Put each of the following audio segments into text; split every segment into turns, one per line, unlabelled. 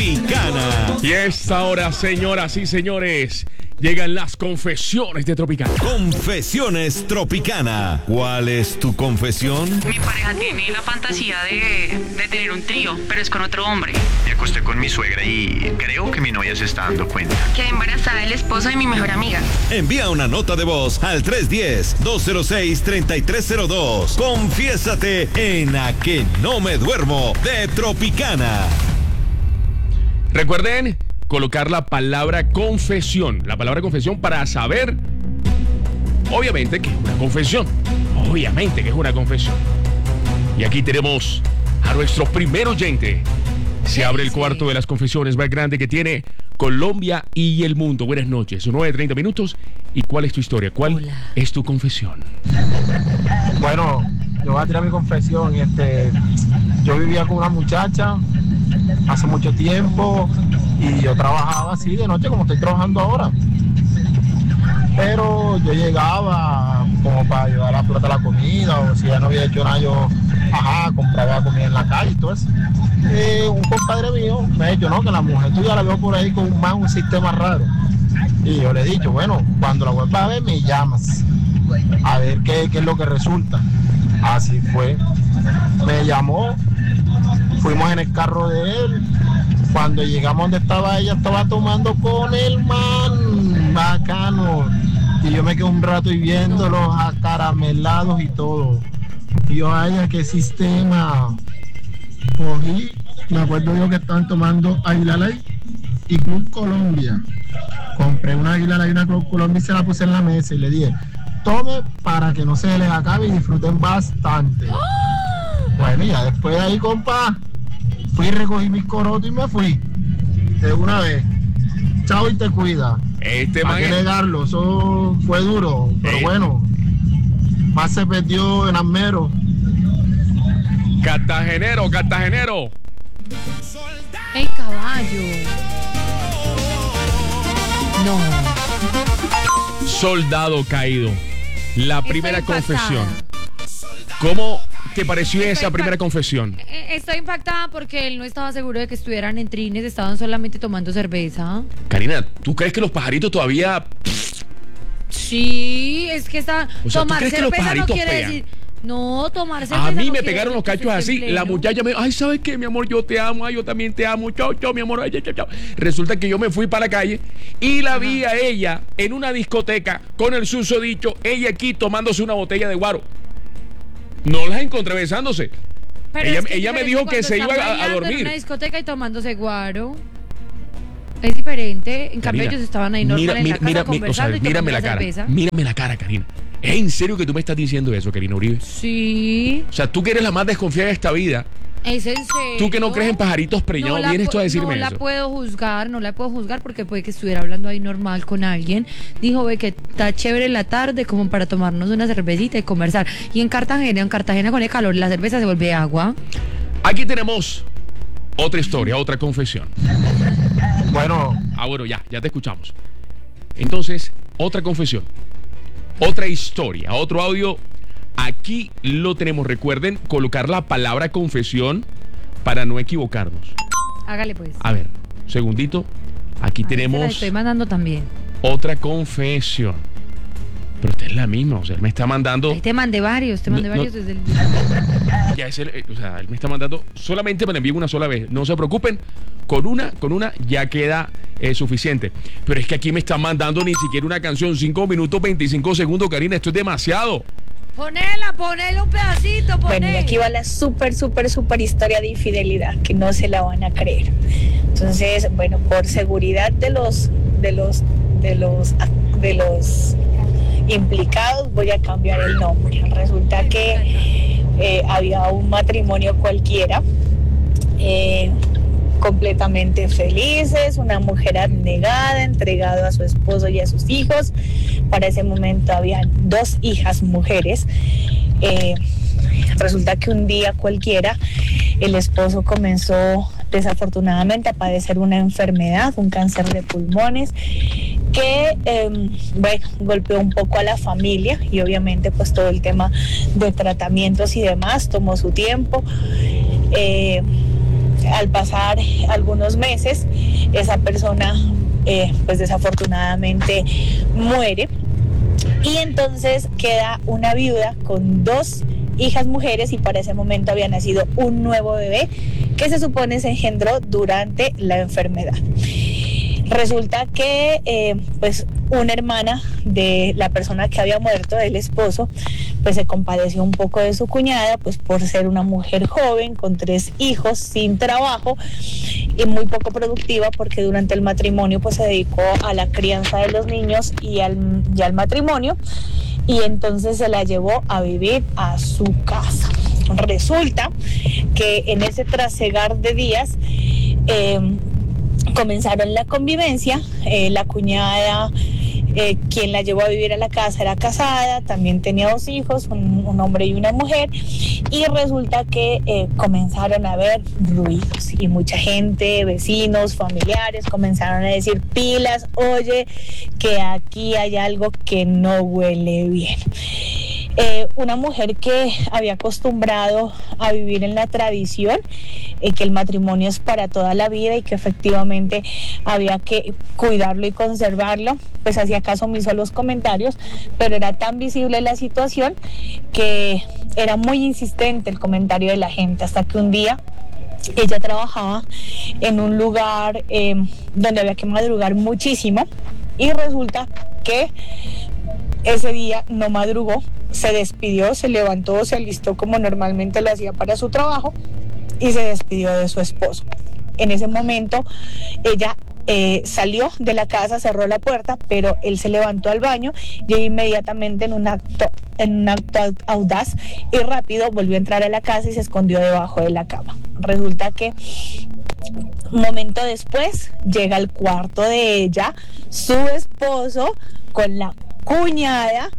Tropicana.
Y esta hora, señoras y señores, llegan las confesiones de Tropicana.
Confesiones Tropicana. ¿Cuál es tu confesión?
Mi pareja tiene la fantasía de tener un trío, pero es con otro hombre.
Me acosté con mi suegra y creo que mi novia se está dando cuenta.
Quedé embarazada del esposo de mi mejor amiga.
Envía una nota de voz al 310-206-3302. Confiésate en A Que No Me Duermo de Tropicana.
Recuerden colocar la palabra confesión. La palabra confesión para saber, obviamente, que es una confesión. Obviamente que es una confesión. Y aquí tenemos a nuestro primer oyente. Se abre el cuarto de las confesiones más grande que tiene Colombia y el mundo. Buenas noches, son 9:30 minutos. ¿Y cuál es tu historia? ¿Cuál es tu confesión?
Bueno, yo voy a tirar mi confesión. Yo vivía con una muchacha hace mucho tiempo y yo trabajaba así de noche como estoy trabajando ahora. Pero yo llegaba como para llevar la plata a la comida, o si ya no había hecho nada, yo compraba comida en la calle y todo eso. Un compadre mío me ha dicho, no, que la mujer tuya la veo por ahí con un sistema raro. Y yo le he dicho, bueno, cuando la vuelvas a ver me llamas, a ver qué es lo que resulta. Así fue. Me llamó, fuimos en el carro de él. Cuando llegamos donde estaba ella, estaba tomando con el man bacano. Y yo me quedé un rato y viéndolos acaramelados y todo. Y yo, ay, ¿qué sistema? Cogí, me acuerdo yo que estaban tomando Águila Light y Club Colombia. Compré una Águila Light y una Club Colombia y se la puse en la mesa y le dije, tome para que no se les acabe y disfruten bastante. Bueno, ya después de ahí, compa, fui, recogí mis corotos y me fui. De una vez. Chao y te cuida. Hay que negarlo, eso fue duro, pero bueno. Más se perdió en Armero.
Cartagenero.
¡Ey, caballo! No.
Soldado caído. La primera
Estoy
confesión.
impactada.
¿Cómo te pareció esa primera confesión?
Estoy impactada porque él no estaba seguro de que estuvieran en trines, estaban solamente tomando cerveza.
Karina, ¿tú crees que los pajaritos todavía...
Sí, es que está...
O sea, ¿tú
tomar
crees que los
cerveza no
pajaritos
quiere
pegan?
decir... No, tomar cerveza
A mí
no
me
quiere
pegaron los
decir que
cachos
esté
así.
en
La
pleno.
muchacha me dijo, ay, ¿sabes qué, mi amor? Yo te amo, ay, yo también te amo. Chao, chao, mi amor. Ay, chao, chao. Resulta que yo me fui para la calle y la vi a ella en una discoteca con el susodicho, ella aquí tomándose una botella de guaro. No las encontré besándose.
Pero
Ella me dijo que se iba a dormir.
En una discoteca y tomándose guaro. Es diferente. En cambio,
Karina,
ellos estaban ahí normal en la casa conversando y tomando
mírame la cara.
cerveza.
Mírame la cara, Karina. ¿Es en serio que tú me estás diciendo eso, Karina Uribe?
Sí.
O sea, tú que eres la más desconfiada de esta vida.
¿Es en serio?
Tú que no crees en pajaritos preñados, vienes tú a decirme
no
eso.
No la puedo juzgar porque puede que estuviera hablando ahí normal con alguien. Dijo, ve que está chévere la tarde como para tomarnos una cervecita y conversar. Y en Cartagena con el calor, la cerveza se vuelve agua.
Aquí tenemos otra historia, otra confesión.
Bueno,
bueno, ya te escuchamos. Entonces, otra confesión, otra historia, otro audio. Aquí lo tenemos. Recuerden colocar la palabra confesión para no equivocarnos.
Hágale pues.
A ver, segundito. Aquí
Se la
tenemos
estoy mandando también.
otra confesión. Pero esta es la misma, o sea, él me está mandando...
Ahí te mandé varios desde el...
Ya es él me está mandando, solamente me la envío una sola vez. No se preocupen, con una ya queda suficiente. Pero es que aquí me están mandando ni siquiera una canción, 5 minutos 25 segundos, Karina, esto es demasiado.
Ponela un pedacito,
Bueno, y aquí va la súper historia de infidelidad, que no se la van a creer. Entonces, bueno, por seguridad de los implicados, voy a cambiar el nombre. Resulta que había un matrimonio cualquiera, completamente felices, una mujer abnegada, entregada a su esposo y a sus hijos. Para ese momento había 2 hijas mujeres. Resulta que un día cualquiera el esposo comenzó desafortunadamente a padecer una enfermedad, un cáncer de pulmones, que golpeó un poco a la familia, y obviamente pues todo el tema de tratamientos y demás tomó su tiempo. al pasar algunos meses, esa persona pues desafortunadamente muere, y entonces queda una viuda con 2 hijas mujeres, y para ese momento había nacido un nuevo bebé que se supone se engendró durante la enfermedad. Resulta que pues una hermana de la persona que había muerto, del esposo, pues se compadeció un poco de su cuñada, pues por ser una mujer joven con 3 hijos, sin trabajo y muy poco productiva, porque durante el matrimonio pues se dedicó a la crianza de los niños y al matrimonio, y entonces se la llevó a vivir a su casa. Resulta que en ese trasegar de días comenzaron la convivencia. La cuñada, quien la llevó a vivir a la casa, era casada, también tenía 2 hijos, un hombre y una mujer, y resulta que comenzaron a haber ruidos, y mucha gente, vecinos, familiares, comenzaron a decir: pilas, oye, que aquí hay algo que no huele bien. Una mujer que había acostumbrado a vivir en la tradición, que el matrimonio es para toda la vida y que efectivamente había que cuidarlo y conservarlo, pues hacía caso omiso a los comentarios, pero era tan visible la situación que era muy insistente el comentario de la gente, hasta que un día ella trabajaba en un lugar donde había que madrugar muchísimo, y resulta que ese día no madrugó, se despidió, se levantó, se alistó como normalmente lo hacía para su trabajo y se despidió de su esposo. En ese momento ella salió de la casa, cerró la puerta, pero él se levantó al baño y inmediatamente en un acto audaz y rápido volvió a entrar a la casa y se escondió debajo de la cama. Resulta que un momento después llega al cuarto de ella su esposo con la cuñada.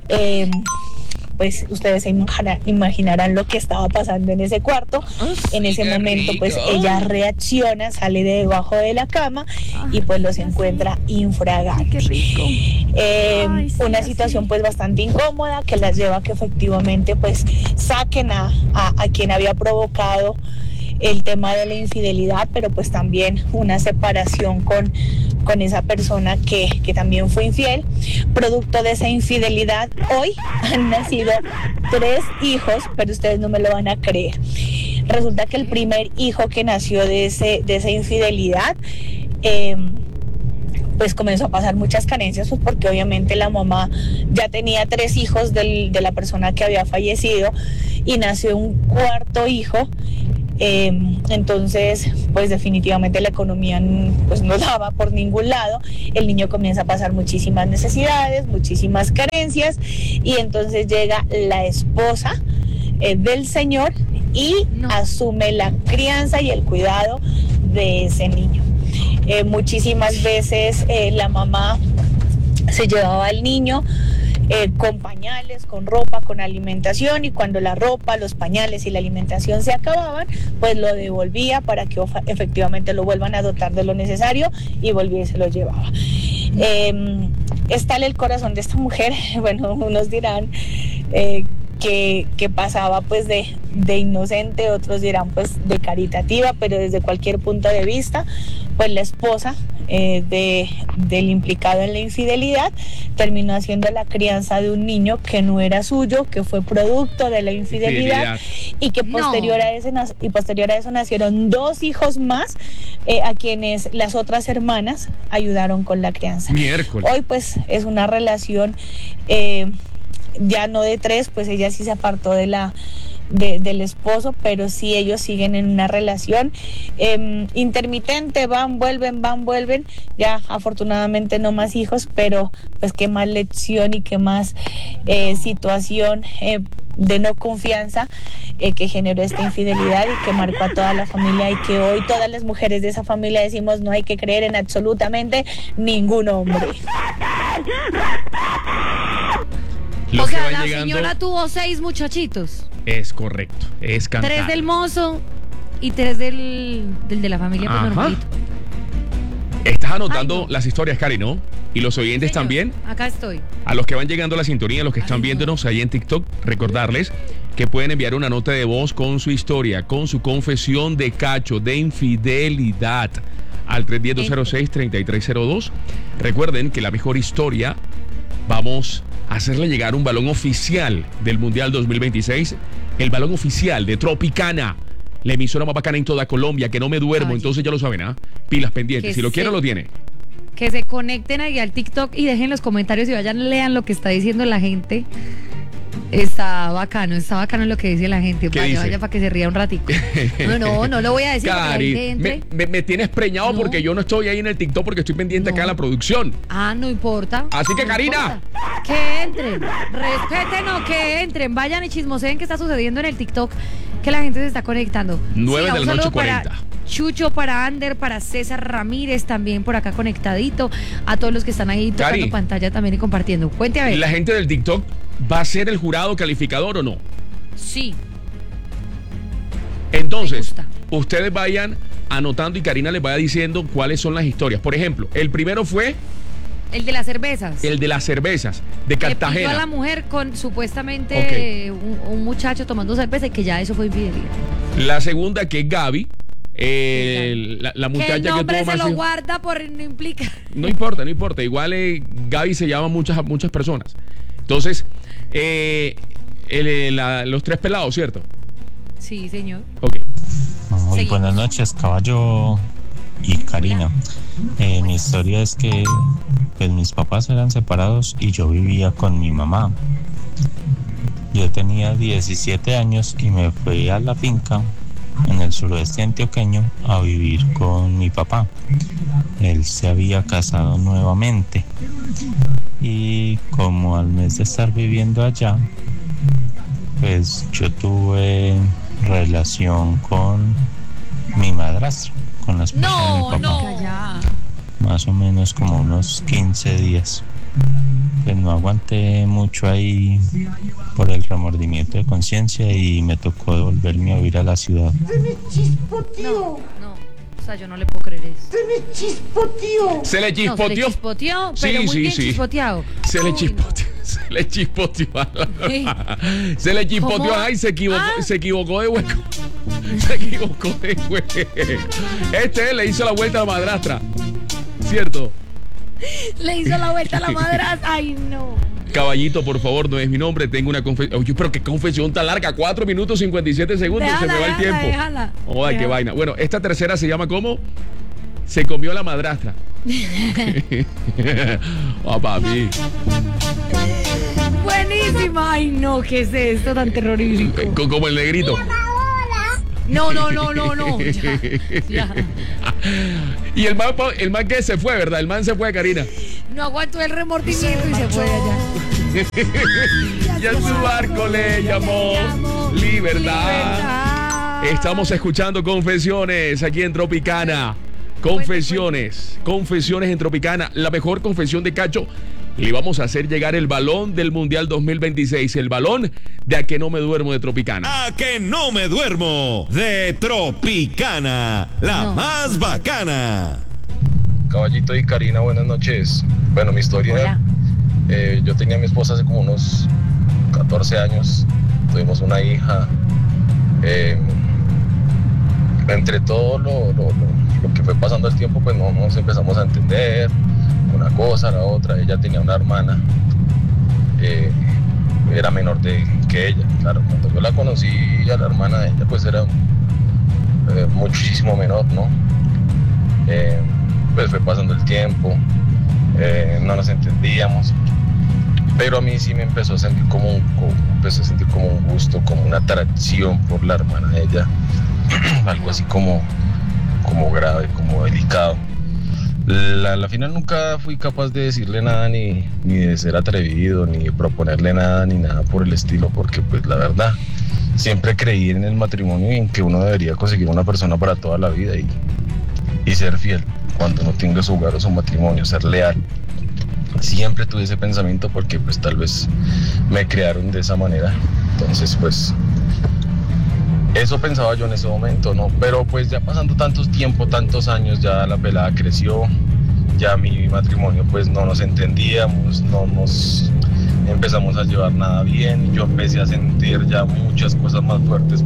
Pues ustedes se imaginarán lo que estaba pasando en ese cuarto. En ese momento pues ella reacciona, sale de debajo de la cama y pues los encuentra infraganti. Una situación pues bastante incómoda, que las lleva a que efectivamente pues saquen a quien había provocado el tema de la infidelidad, pero pues también una separación con esa persona que también fue infiel. Producto de esa infidelidad, hoy han nacido 3 hijos, pero ustedes no me lo van a creer. Resulta que el primer hijo que nació de esa infidelidad, pues comenzó a pasar muchas carencias, pues porque obviamente la mamá ya tenía 3 hijos de la persona que había fallecido, y nació un 4º hijo. Entonces pues definitivamente la economía pues no daba por ningún lado. El niño comienza a pasar muchísimas necesidades, muchísimas carencias, y entonces llega la esposa del señor y asume la crianza y el cuidado de ese niño. Muchísimas veces la mamá se llevaba al niño con pañales, con ropa, con alimentación, y cuando la ropa, los pañales y la alimentación se acababan, pues lo devolvía para que efectivamente lo vuelvan a dotar de lo necesario, y volvía y se lo llevaba. Es tal el corazón de esta mujer, bueno, unos dirán que pasaba pues de inocente, otros dirán pues de caritativa, pero desde cualquier punto de vista, pues la esposa del implicado en la infidelidad terminó haciendo la crianza de un niño que no era suyo, que fue producto de la infidelidad, y que posterior a eso nacieron 2 hijos más, a quienes las otras hermanas ayudaron con la crianza.
Miércoles.
Hoy pues es una relación ya no de 3, pues ella sí se apartó del esposo, pero sí ellos siguen en una relación intermitente, van, vuelven, ya afortunadamente no más hijos, pero pues qué más lección y qué más situación de no confianza que generó esta infidelidad y que marcó a toda la familia, y que hoy todas las mujeres de esa familia decimos: no hay que creer en absolutamente ningún hombre.
Lo
o
que
sea,
va
la
llegando
señora tuvo 6 muchachitos.
es correcto, es cantar.
3 del mozo y 3 del de la familia, pues
Ajá.
normalito.
Estás anotando
Ay, no.
las historias, Cari, ¿no? Y los oyentes
Señor,
también,
Acá estoy.
a los que van llegando a la sintonía, a los que están viéndonos ahí en TikTok, recordarles que pueden enviar una nota de voz con su historia, con su confesión de cacho, de infidelidad, al 310-206-3302. Recuerden que la mejor historia, vamos a hacerle llegar un balón oficial del Mundial 2026, el balón oficial de Tropicana, la emisora más bacana en toda Colombia, que no me duermo.
Ay.
Entonces ya lo saben, ¿ah? Pilas pendientes,
Que
si lo quieren
se-
lo tiene.
Que se conecten ahí al TikTok y dejen los comentarios y vayan, lean lo que está diciendo la gente. Está bacano lo que dice la gente.
¿Qué
Vaya,
dice?
vaya para que se ría un ratico. No lo voy a decir porque la
Cari,
gente entre.
me tienes preñado
No.
porque yo no estoy ahí en el TikTok porque estoy pendiente acá en la producción.
Ah, no importa.
Así que,
No
Karina.
importa. Que entren. Respétenos, que entren. Vayan y chismoseen qué está sucediendo en el TikTok, que la gente se está conectando.
9 de la
un
noche,
saludo para
40.
Chucho, para Ander, para César Ramírez, también por acá conectadito. A todos los que están ahí tocando
Cari.
pantalla también y compartiendo. Cuente a ver.
¿La gente del TikTok va a ser el jurado calificador o no?
Sí.
Entonces,
Me gusta.
ustedes vayan anotando y Karina les vaya diciendo cuáles son las historias. Por ejemplo, el primero fue
El de las cervezas.
el de las cervezas de
Le pidió a la
Cartagena.
mujer con supuestamente un muchacho tomando cerveza y que ya eso fue infidelidad.
La segunda que es Gaby, la
Que
muchacha
el
que
nombre
tuvo
se
más
lo
hijos.
guarda por no implica.
No importa. Igual Gaby se llama muchas personas. Entonces, los tres pelados, ¿cierto?
Sí, señor.
Ok.
Muy
Seguimos.
buenas noches, Caballo y Karina. Mi historia es que pues, mis papás eran separados y yo vivía con mi mamá. Yo tenía 17 años y me fui a la finca en el suroeste antioqueño a vivir con mi papá. Él se había casado nuevamente y como al mes de estar viviendo allá, pues yo tuve relación con mi madrastra, con la esposa de mi papá.
Ya.
Más o menos como unos 15 días. Pues no aguanté mucho ahí por el remordimiento de conciencia y me tocó devolverme a vivir a la ciudad.
No. O sea, yo no le puedo creer eso.
Se le
No, se le
chispoteó.
chispoteó,
Sí,
pero muy
sí,
bien
sí.
chispoteado.
Se le
Uy,
chispoteó. Se le chispoteó.
Sí.
Se le chispoteó.
¿Cómo?
Ay, se equivocó.
Ah.
Se equivocó de hueco. Se equivocó de hueco. Le hizo la vuelta a la madrastra. ¿Cierto?
no. Le hizo la vuelta a la madrastra. Ay, no.
Caballito, por favor, no es mi nombre. Tengo una confesión. Oye, pero qué confesión tan larga. 4 minutos 57 segundos. Se me va el tiempo.
Déjala.
Joder, qué
Déjala.
vaina. Bueno, esta tercera se llama ¿cómo? Se comió la madrastra. Papi.
Buenísima. Ay, no, ¿qué es esto tan terrorífico?
Como el negrito.
No. Ya.
Y el man que se fue, ¿verdad? El man se fue, Karina.
No aguantó el remordimiento y se fue allá.
Y a su barco le llamó Libertad. Estamos escuchando Confesiones aquí en Tropicana. Confesiones en Tropicana. La mejor confesión de Cacho. Le vamos a hacer llegar el balón del Mundial 2026. El balón de A que no me duermo de Tropicana.
A que no me duermo de Tropicana, la
No.
más bacana.
Caballito y Karina, buenas noches. Bueno, mi historia,
Hola.
yo tenía a mi esposa hace como unos 14 años, tuvimos una hija. Entre todo lo que fue pasando el tiempo, pues no nos empezamos a entender una cosa, la otra. Ella tenía una hermana, era menor que ella. Claro, cuando yo la conocí a la hermana de ella, pues era muchísimo menor, ¿no? Pues fue pasando el tiempo, no nos entendíamos, pero a mí sí me empezó a sentir como un gusto, como una atracción por la hermana de ella, algo así como grave, como delicado. La final nunca fui capaz de decirle nada, ni de ser atrevido, ni de proponerle nada, ni nada por el estilo, porque pues la verdad, siempre creí en el matrimonio y en que uno debería conseguir una persona para toda la vida y ser fiel cuando uno tenga su hogar o su matrimonio, ser leal. Siempre tuve ese pensamiento porque pues tal vez me crearon de esa manera. Entonces pues eso pensaba yo en ese momento, ¿no? Pero pues ya pasando tantos años, ya la pelada creció, ya mi matrimonio pues no nos entendíamos, no nos empezamos a llevar nada bien. Yo empecé a sentir ya muchas cosas más fuertes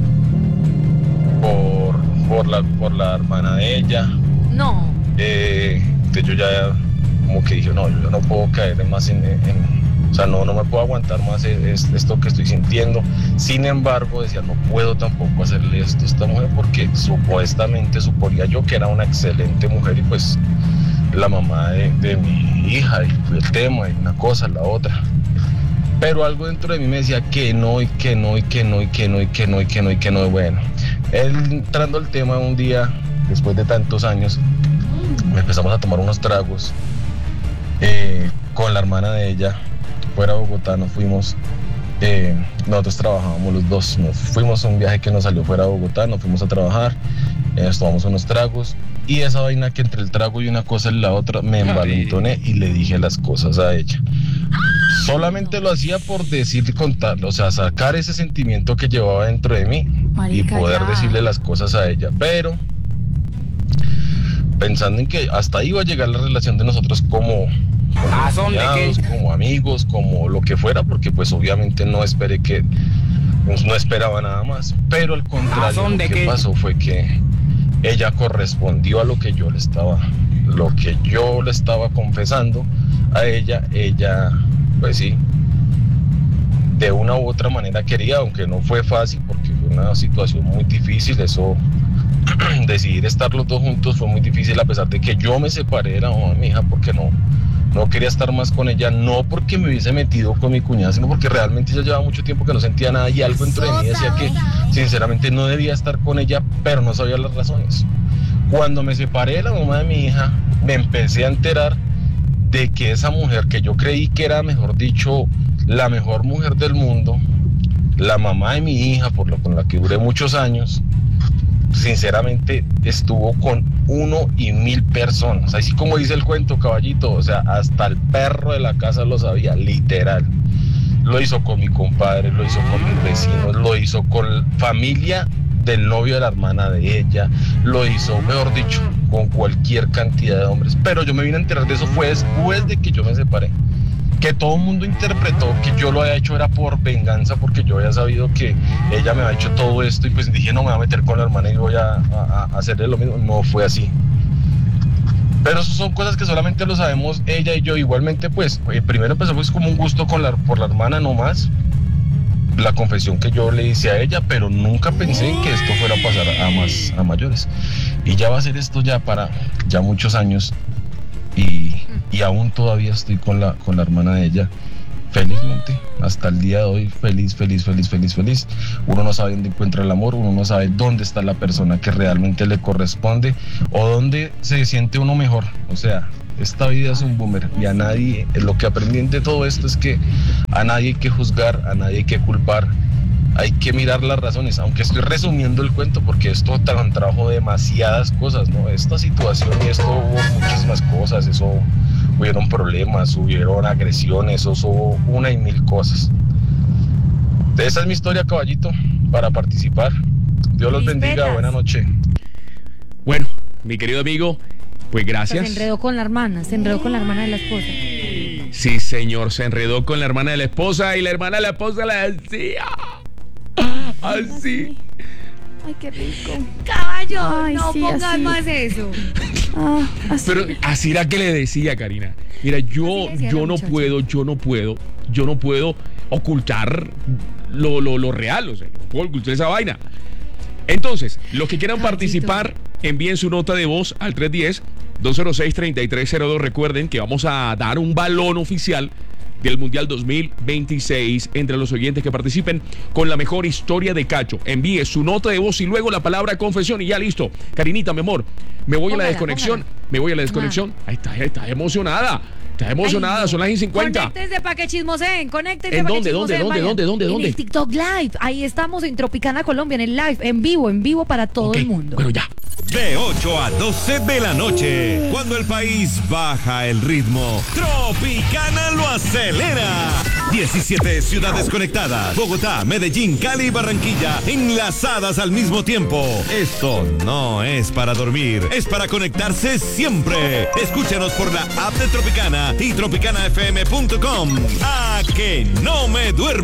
por la hermana de ella.
No.
Yo ya como que dije, no, yo no puedo caer más o sea, no me puedo aguantar más esto que estoy sintiendo. Sin embargo, decía, no puedo tampoco hacerle esto a esta mujer porque supuestamente suponía yo que era una excelente mujer y pues la mamá de mi hija y el tema y una cosa, la otra. Pero algo dentro de mí me decía que no, y que no, y que no, y que no, y que no, y que no, y que no. Bueno, entrando al tema un día, después de tantos años, empezamos a tomar unos tragos con la hermana de ella. Fuera de Bogotá nos fuimos, nosotros trabajábamos los dos, nos fuimos a un viaje que nos salió fuera de Bogotá, nos fuimos a trabajar, nos tomamos unos tragos y esa vaina que entre el trago y una cosa y la otra me envalentoné y le dije las cosas a ella. Solamente lo hacía por decir, contar, o sea, sacar ese sentimiento que llevaba dentro de mí. Marica, y poder decirle las cosas a ella, pero pensando en que hasta ahí iba a llegar la relación de nosotros como cuñados, como amigos, como lo que fuera, porque pues obviamente no esperaba nada más, pero al contrario, lo que pasó fue que ella correspondió a lo que yo le estaba confesando a ella, pues sí, de una u otra manera quería, aunque no fue fácil porque fue una situación muy difícil, eso decidir estar los dos juntos fue muy difícil, a pesar de que yo me separé de la mamá de mi hija porque no quería estar más con ella, no porque me hubiese metido con mi cuñada, sino porque realmente ella llevaba mucho tiempo que no sentía nada y algo dentro de mí decía que sinceramente no debía estar con ella, pero no sabía las razones. Cuando me separé de la mamá de mi hija, me empecé a enterar de que esa mujer que yo creí que era, mejor dicho, la mejor mujer del mundo, la mamá de mi hija, con la que duré muchos años, sinceramente estuvo con 1 y 1000 personas, así como dice el cuento, caballito, o sea, hasta el perro de la casa lo sabía, literal. Lo hizo con mi compadre, lo hizo con mis vecinos, lo hizo con familia del novio de la hermana de ella, lo hizo, mejor dicho, con cualquier cantidad de hombres. Pero yo me vine a enterar de eso fue después de que yo me separé, que todo el mundo interpretó que yo lo había hecho era por venganza, porque yo había sabido que ella me había hecho todo esto y pues dije, no me voy a meter con la hermana y voy a hacerle lo mismo. No fue así. Pero eso son cosas que solamente lo sabemos ella y yo. Igualmente pues primero empezó pues como un gusto por la hermana nomás, la confesión que yo le hice a ella, pero nunca pensé en que esto fuera a pasar a mayores. Y ya va a ser esto ya para ya muchos años y aún todavía estoy con la hermana de ella, felizmente, hasta el día de hoy, feliz. Uno no sabe dónde encuentra el amor, uno no sabe dónde está la persona que realmente le corresponde o dónde se siente uno mejor. O sea, esta vida es un boomerang y a nadie, lo que aprendí de todo esto es que a nadie hay que juzgar, a nadie hay que culpar, hay que mirar las razones, aunque estoy resumiendo el cuento porque esto trajo demasiadas cosas, ¿no? Esta situación y esto hubo muchísimas cosas, hubieron problemas, hubieron agresiones, hubo 1 y 1000 cosas. Esa es mi historia, caballito, para participar. Dios los bendiga, buena noche.
Bueno, mi querido amigo, pues gracias.
Se enredó con la hermana de la esposa.
Sí, señor, se enredó con la hermana de la esposa y la hermana de la esposa le decía así.
Ay, qué rico. Caballo,
ay,
no
sí,
pongas
así.
más eso.
Así.
Pero así era que le decía, Karina. Mira, yo no puedo ocultar lo real, o sea, no puedo ocultar esa vaina. Entonces, los que quieran participar, envíen su nota de voz al 310-206-3302. Recuerden que vamos a dar un balón oficial del Mundial 2026 entre los oyentes que participen con la mejor historia de Cacho. Envíe su nota de voz y luego la palabra confesión y ya listo. Karinita, mi amor, me voy a la desconexión. Ahí está emocionada. Está emocionada, ay, no. Son las 50.
Conéctense para que chismoseen. Conéctense.
¿En dónde?
En el TikTok Live. Ahí estamos en Tropicana Colombia, en el live, en vivo para todo el mundo.
Bueno, ya.
De 8 a 12 de la noche, cuando el país baja el ritmo, Tropicana lo acelera. 17 ciudades conectadas. Bogotá, Medellín, Cali y Barranquilla enlazadas al mismo tiempo. Esto no es para dormir, es para conectarse siempre. Escúchanos por la app de Tropicana y tropicanafm.com. ¡A que no me duermo!